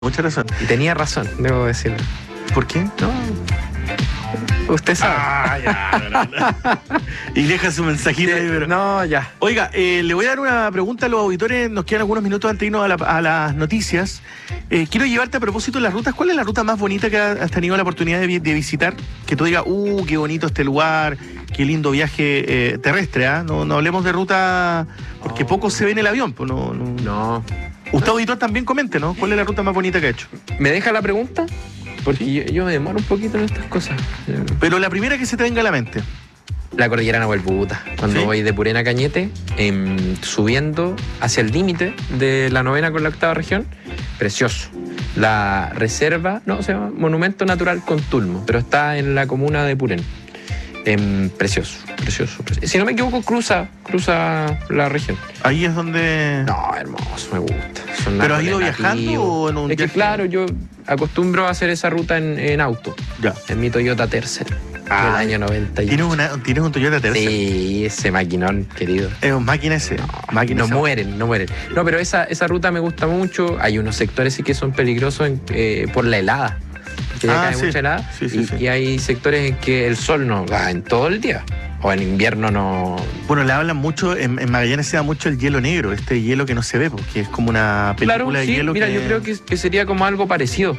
Mucha razón. Y tenía razón, debo decirlo. ¿Por qué? No, usted sabe. Y deja su mensajito ahí, pero... No, ya. Oiga, le voy a dar una pregunta a los auditores. Nos quedan algunos minutos antes de irnos a las noticias. Quiero llevarte a propósito de las rutas. ¿Cuál es la ruta más bonita que has tenido la oportunidad de visitar? Que tú digas, qué bonito este lugar, qué lindo viaje terrestre, ¿ah? No hablemos de ruta, porque poco se ve en el avión. Pues No. Usted, auditor, también comente, ¿no? ¿Cuál es la ruta más bonita que ha hecho? ¿Me deja la pregunta? Porque yo me demoro un poquito en estas cosas. Pero la primera que se te venga a la mente. La cordillera Nahuel Buda. Cuando ¿Sí? voy de Purén a Cañete, subiendo hacia el límite de la 9ª con la 8ª región, precioso. La reserva, se llama Monumento Natural Contulmo, pero está en la comuna de Purén. Precioso. Si no me equivoco, cruza la región. Ahí es donde... No, hermoso, me gusta. ¿Pero has ido viajando o en un viaje? viaje? Claro, yo acostumbro a hacer esa ruta en auto. Ya. En mi Toyota Tercel, del año 98. ¿Tienes un Toyota Tercel? Sí, ese maquinón, querido. Es un máquina ese. Máquina No esa. mueren. No, pero esa ruta me gusta mucho. Hay unos sectores sí que son peligrosos por la helada. Que cae sí. mucha helada. Sí. Y hay sectores en que el sol no va en todo el día. O en invierno no. Bueno, le hablan mucho, en Magallanes se da mucho el hielo negro, este hielo que no se ve, porque es como una película Claro, de sí, hielo. mira, yo creo que sería como algo parecido.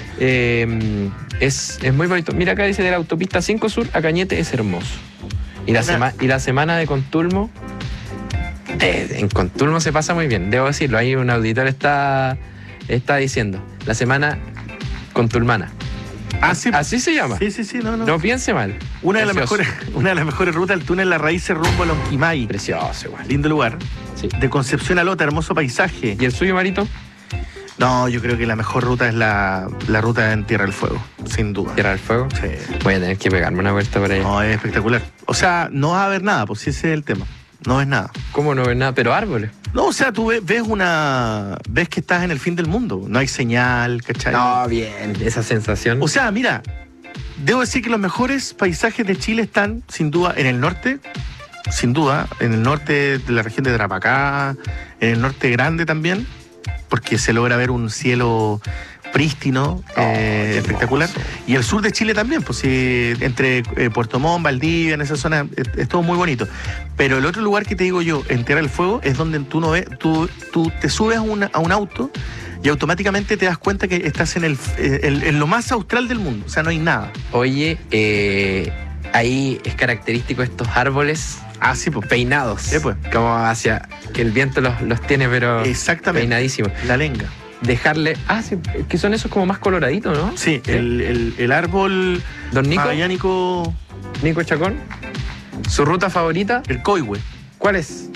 Es muy bonito. Mira, acá dice de la autopista 5 Sur a Cañete es hermoso. Y la semana de Contulmo, en Contulmo se pasa muy bien, debo decirlo. Ahí un auditor está diciendo, la semana contulmana. Sí. Así se llama. Sí, no. No piense mal. Una de las Precioso. mejores rutas, el túnel La Raíces rumbo a Lonquimay. Precioso, igual. Lindo lugar. Sí. De Concepción a Lota, hermoso paisaje. ¿Y el suyo, Marito? No, yo creo que la mejor ruta es la ruta en Tierra del Fuego, sin duda. ¿Tierra del Fuego? Sí. Voy a tener que pegarme una vuelta por ahí. No, es espectacular. O sea, no vas a ver nada, pues ese es el tema. No ves nada. ¿Cómo no ves nada? Pero árboles. No, o sea, tú ves que estás en el fin del mundo. No hay señal, ¿cachai? No, bien, esa sensación. O sea, mira, debo decir que los mejores paisajes de Chile están, sin duda, en el norte. Sin duda, en el norte de la región de Tarapacá, en el norte grande también, porque se logra ver un cielo prístino, espectacular. Y el sur de Chile también, pues sí, entre Puerto Montt, Valdivia, en esa zona, es todo muy bonito. Pero el otro lugar que te digo yo, en Tierra del Fuego, es donde tú no ves, tú te subes a un auto y automáticamente te das cuenta que estás en lo más austral del mundo. O sea, no hay nada. Oye, ahí es característico estos árboles Sí, pues. peinados. Sí, pues. Como hacia que el viento los tiene, pero Exactamente. peinadísimos. La lenga. Dejarle. Sí, que son esos como más coloraditos, ¿no? Sí, el árbol Don Nico, magallánico, Nico Chacón, su ruta favorita, el coihue. ¿cuál es?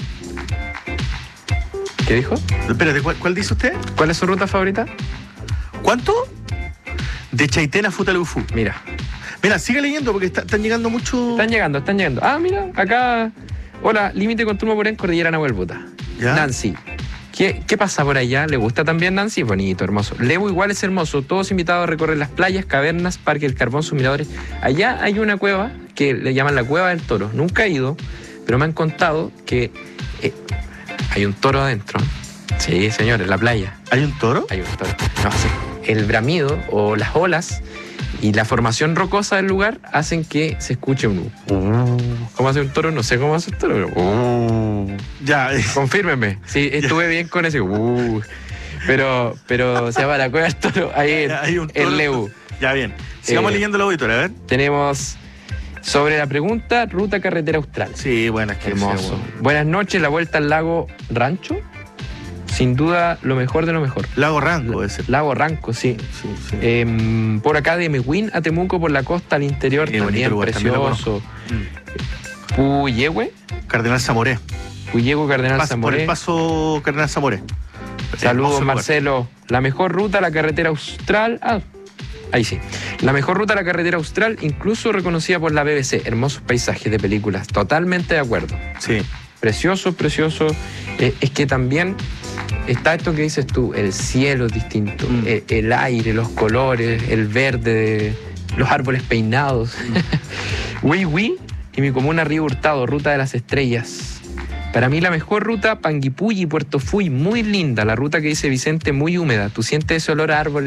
¿Qué dijo? Espérate, ¿cuál dice usted? ¿Cuál es su ruta favorita? ¿Cuánto? De Chaitén a Futaleufú. Mira, Sigue leyendo porque están llegando mucho... están llegando. Mira, acá. Hola, límite con Turmo Purén, cordillera Nahuel Buda. ¿Ya? Nancy, ¿qué pasa por allá? ¿Le gusta también, Nancy? Bonito, hermoso. Lebu igual es hermoso. Todos invitados a recorrer las playas, cavernas, Parque del Carbón, sus miradores. Allá hay una cueva que le llaman la Cueva del Toro. Nunca he ido, pero me han contado que hay un toro adentro. Sí, señor, en la playa. ¿Hay un toro? Hay un toro. No, sí. El bramido o las olas y la formación rocosa del lugar hacen que se escuche un... ¿Cómo hace un toro? No sé cómo hace un toro, pero... Ya. Confírmeme. Sí, estuve bien con ese. Pero se llama la Cueva del Toro. Ahí Hay un toro. el Lebu. Ya, bien. Sigamos leyendo la auditora, a ver. Tenemos sobre la pregunta, ruta carretera austral. Sí, bueno, es que... Hermoso. sí, bueno. Buenas noches, la vuelta al lago Rancho. Sin duda, lo mejor de lo mejor. Lago Ranco ese. Lago Ranco, sí. Sí. Por acá de Mehuín a Temuco, por la costa al interior, Qué también bonito lugar, también lo precioso. Puyehue, Cardenal Zamoré. Cardenal Por Zamoré. el paso Cardenal Zamoré. Saludos, Hermoso lugar. Marcelo. La mejor ruta a la carretera austral. Ahí sí. La mejor ruta a la carretera austral, incluso reconocida por la BBC. Hermosos paisajes de películas. Totalmente de acuerdo. Sí. Precioso. Es que también está esto que dices tú, el cielo es distinto, el aire, los colores, el verde, los árboles peinados. Huihui y mi comuna Río Hurtado, ruta de las estrellas. Para mí la mejor ruta, Panguipulli, Puerto Fuy, muy linda. La ruta que dice Vicente, muy húmeda. Tú sientes ese olor a árboles